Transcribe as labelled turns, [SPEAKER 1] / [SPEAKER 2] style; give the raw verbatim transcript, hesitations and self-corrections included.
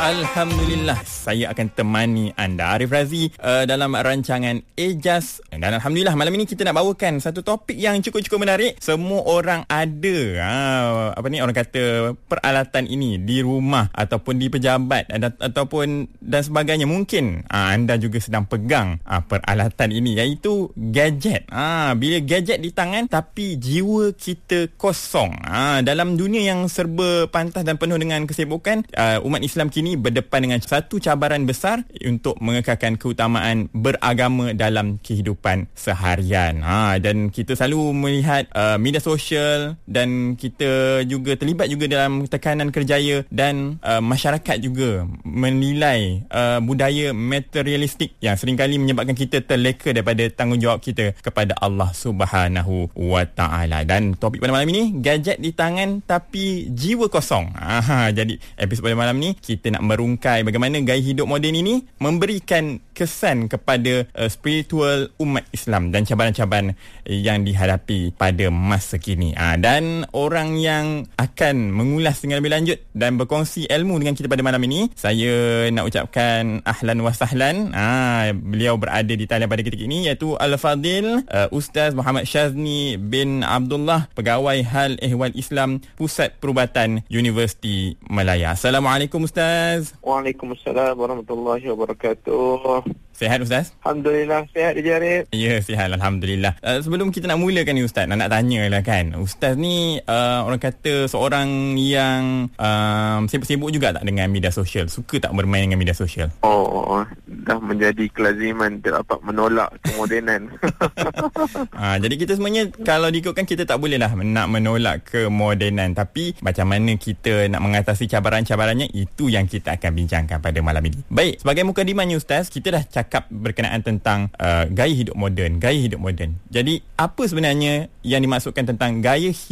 [SPEAKER 1] Alhamdulillah, saya akan temani anda, Arif Razi, uh, dalam rancangan Ejaz. Dan Alhamdulillah, malam ini kita nak bawakan satu topik yang cukup-cukup menarik. Semua orang ada uh, apa ni orang kata peralatan ini di rumah ataupun di pejabat ada, ataupun dan sebagainya. Mungkin uh, anda juga sedang pegang uh, peralatan ini, iaitu gadget. Uh, bila gadget di tangan tapi jiwa kita kosong. Uh, dalam dunia yang serba pantas dan penuh dengan kesibukan, uh, umat Islam kini berdepan dengan satu cabaran besar untuk mengekalkan keutamaan beragama dalam kehidupan seharian. Ha, dan kita selalu melihat uh, media sosial, dan kita juga terlibat juga dalam tekanan kerjaya, dan uh, masyarakat juga menilai uh, budaya materialistik yang seringkali menyebabkan kita terleka daripada tanggungjawab kita kepada Allah Subhanahu wa Ta'ala. Dan topik pada malam ini, gadget di tangan tapi jiwa kosong. Ha, jadi episod pada malam ni kita nak merungkai bagaimana gaya hidup moden ini memberikan kesan kepada uh, spiritual umat Islam dan cabaran-cabaran yang dihadapi pada masa kini. Uh, dan orang yang akan mengulas dengan lebih lanjut dan berkongsi ilmu dengan kita pada malam ini, saya nak ucapkan ahlan wa sahlan. Uh, beliau berada di talian pada ketika ini, iaitu Al-Fadil uh, Ustaz Muhammad Syazni bin Abdullah, Pegawai Hal Ehwal Islam, Pusat Perubatan Universiti Malaya. Assalamualaikum Ustaz.
[SPEAKER 2] Waalaikumsalam warahmatullahi wabarakatuh.
[SPEAKER 1] Sihat Ustaz?
[SPEAKER 2] Alhamdulillah, sihat je Arif.
[SPEAKER 1] Ya, sihat Alhamdulillah. Uh, sebelum kita nak mulakan ni Ustaz, nak, nak tanya lah kan, Ustaz ni uh, orang kata seorang yang uh, sibuk-sibuk juga tak dengan media sosial? Suka tak bermain dengan media sosial?
[SPEAKER 2] Oh, dah menjadi kelaziman dapat menolak kemodenan.
[SPEAKER 1] uh, Jadi kita sebenarnya kalau diikutkan, kita tak boleh lah nak menolak kemodenan, tapi macam mana kita nak mengatasi cabaran-cabarannya, itu yang kita akan bincangkan pada malam ini. Baik, sebagai mukadimahnya Ustaz, kita dah cakap berkenaan tentang uh, gaya hidup moden, gaya hidup moden. Jadi apa sebenarnya yang dimaksudkan tentang gaya hidup